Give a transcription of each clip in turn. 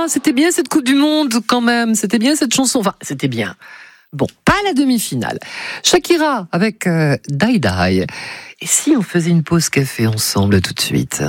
c'était bien cette Coupe du Monde quand même. C'était bien cette chanson. Enfin, c'était bien. Bon, pas la demi-finale. Shakira avec Die Die. Et si on faisait une pause café ensemble tout de suite?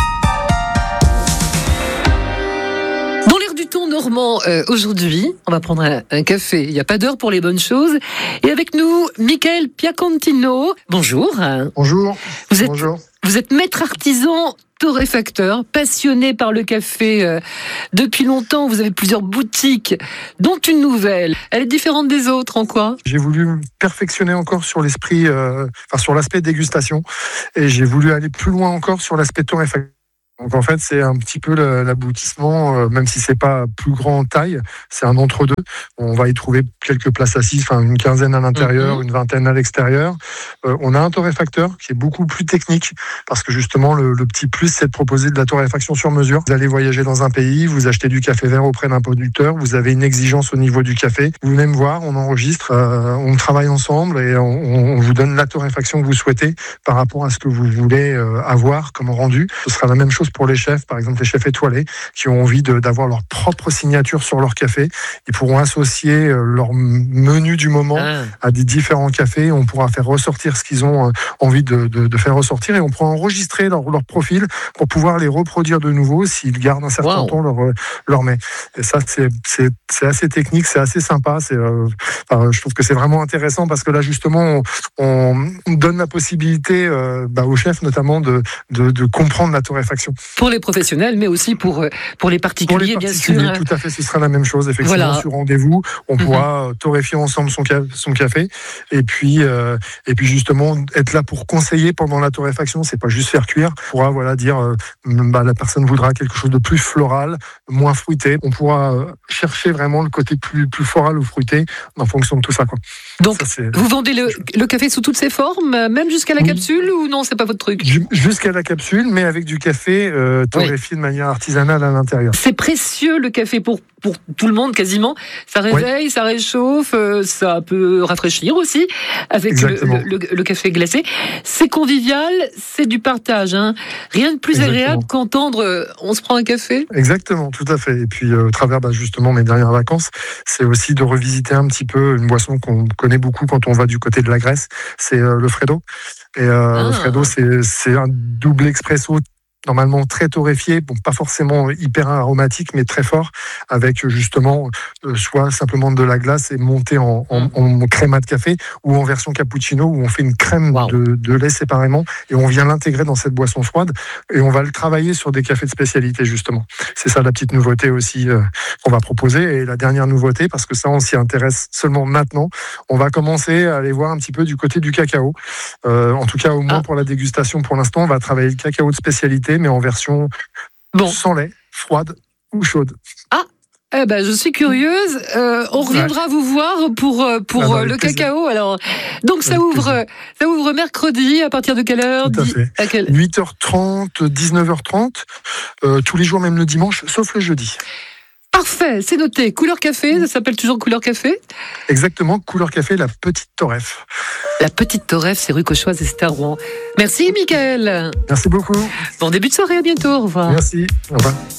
Dans l'air du temps normand, aujourd'hui, on va prendre un café. Il n'y a pas d'heure pour les bonnes choses. Et avec nous, Michael Piacentino. Bonjour. Bonjour. Bonjour. Vous êtes maître artisan torréfacteur, passionné par le café depuis longtemps. Vous avez plusieurs boutiques, dont une nouvelle. Elle est différente des autres, en quoi? J'ai voulu me perfectionner encore sur l'esprit, sur l'aspect dégustation, et j'ai voulu aller plus loin encore sur l'aspect torréfaction. Donc en fait, c'est un petit peu l'aboutissement, même si c'est pas plus grand en taille, c'est un entre-deux. On va y trouver quelques places assises, une quinzaine à l'intérieur, une vingtaine à l'extérieur. On a un torréfacteur qui est beaucoup plus technique, parce que justement, le petit plus, c'est de proposer de la torréfaction sur mesure. Vous allez voyager dans un pays, vous achetez du café vert auprès d'un producteur, vous avez une exigence au niveau du café. Vous venez me voir, on enregistre, on travaille ensemble et on vous donne la torréfaction que vous souhaitez par rapport à ce que vous voulez avoir comme rendu. Ce sera la même chose pour les chefs, par exemple les chefs étoilés, qui ont envie d'avoir leur propre signature sur leur café. Ils pourront associer leur menu du moment à des différents cafés. On pourra faire ressortir ce qu'ils ont envie de faire ressortir, et on pourra enregistrer leur profil pour pouvoir les reproduire de nouveau s'ils gardent un certain temps leur mets. Et ça, c'est assez technique, c'est assez sympa. Je trouve que c'est vraiment intéressant, parce que là, justement, on donne la possibilité aux chefs, notamment, de comprendre la torréfaction. Pour les professionnels, mais aussi pour les particuliers, bien sûr. Tout à fait, ce sera la même chose. Effectivement, sur rendez-vous, on pourra torréfier ensemble son café, et puis justement être là pour conseiller pendant la torréfaction. C'est pas juste faire cuire. On pourra dire la personne voudra quelque chose de plus floral, moins fruité. On pourra chercher vraiment le côté plus floral ou fruité en fonction de tout ça, quoi. Donc, vous vendez le café sous toutes ses formes, même jusqu'à la capsule, ou non, c'est pas votre truc? Jusqu'à la capsule, mais avec du café torréfié de manière artisanale à l'intérieur. C'est précieux, le café, pour tout le monde quasiment. Ça réveille, ça réchauffe, ça peut rafraîchir aussi avec le café glacé. C'est convivial, c'est du partage. Rien de plus agréable qu'entendre on se prend un café. Exactement, tout à fait. Et puis au travers justement mes dernières vacances, c'est aussi de revisiter un petit peu une boisson qu'on connaît beaucoup quand on va du côté de la Grèce, c'est le Freddo. Et le Freddo, c'est un double expresso, normalement très torréfié, pas forcément hyper aromatique, mais très fort, avec justement soit simplement de la glace et monté en créma de café, ou en version cappuccino, où on fait une crème de lait séparément, et on vient l'intégrer dans cette boisson froide, et on va le travailler sur des cafés de spécialité, justement. C'est ça la petite nouveauté aussi qu'on va proposer. Et la dernière nouveauté, parce que ça on s'y intéresse seulement maintenant, on va commencer à aller voir un petit peu du côté du cacao. En tout cas, au moins pour la dégustation, pour l'instant, on va travailler le cacao de spécialité, mais en version sans lait, froide ou chaude. Je suis curieuse. On reviendra vous voir pour le cacao. Alors, donc ça ouvre mercredi à partir de quelle heure? Tout à fait. 8h30, 19h30, tous les jours, même le dimanche, sauf le jeudi. Parfait, c'est noté. Couleur café, ça s'appelle toujours Couleur Café? Exactement, Couleur Café, la petite Torréf. La petite Torréf, c'est rue Cauchoise et c'est à Rouen. Merci, Michael. Merci beaucoup. Bon début de soirée, à bientôt. Au revoir. Merci, au revoir.